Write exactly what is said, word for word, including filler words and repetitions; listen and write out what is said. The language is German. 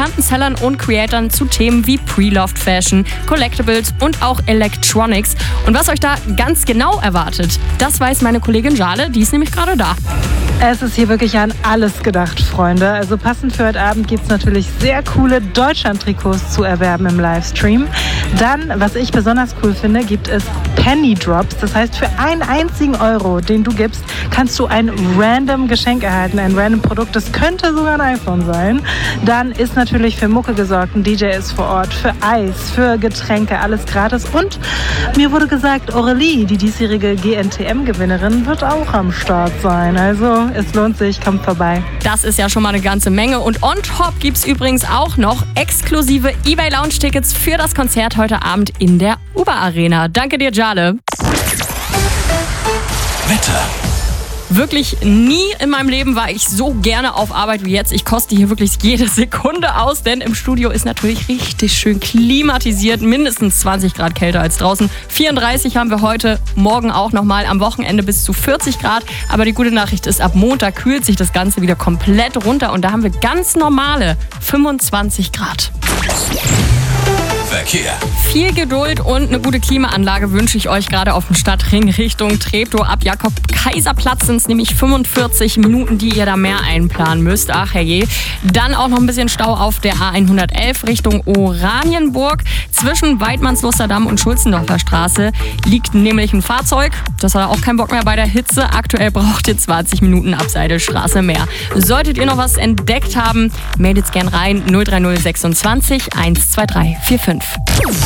bekannten Sellern und Creatoren zu Themen wie Pre-Loved Fashion, Collectibles und auch Electronics. Und was euch da ganz genau erwartet, das weiß meine Kollegin Jale, die ist nämlich gerade da. Es ist hier wirklich an alles gedacht, Freunde. Also passend für heute Abend gibt es natürlich sehr coole Deutschland-Trikots zu erwerben im Livestream. Dann, was ich besonders cool finde, gibt es Penny Drops. Das heißt, für einen einzigen Euro, den du gibst, kannst du ein random Geschenk erhalten, ein random Produkt. Das könnte sogar ein iPhone sein. Dann ist natürlich für Mucke gesorgt. Ein D J ist vor Ort, für Eis, für Getränke, alles gratis. Und mir wurde gesagt, Aurelie, die diesjährige G N T M-Gewinnerin, wird auch am Start sein. Also es lohnt sich, kommt vorbei. Das ist ja schon mal eine ganze Menge. Und on top gibt es übrigens auch noch exklusive eBay-Lounge-Tickets für das Konzert heute Abend in der Uber Arena. Danke dir, Jale. Wetter. Wirklich nie in meinem Leben war ich so gerne auf Arbeit wie jetzt. Ich koste hier wirklich jede Sekunde aus, denn im Studio ist natürlich richtig schön klimatisiert. Mindestens zwanzig Grad kälter als draußen. vierunddreißig haben wir heute, morgen auch nochmal, am Wochenende bis zu vierzig Grad. Aber die gute Nachricht ist, ab Montag kühlt sich das Ganze wieder komplett runter und da haben wir ganz normale fünfundzwanzig Grad. Verkehr. Viel Geduld und eine gute Klimaanlage wünsche ich euch gerade auf dem Stadtring Richtung Treptow. Ab Jakob-Kaiser-Platz sind es nämlich fünfundvierzig Minuten, die ihr da mehr einplanen müsst. Ach herrje. Dann auch noch ein bisschen Stau auf der A hundertelf Richtung Oranienburg. Zwischen Weidmannslusterdamm und Schulzendorfer Straße liegt nämlich ein Fahrzeug. Das hat auch keinen Bock mehr bei der Hitze. Aktuell braucht ihr zwanzig Minuten ab Seidelstraße mehr. Solltet ihr noch was entdeckt haben, meldet es gern rein. null drei null sechsundzwanzig eins zwei drei vier fünf.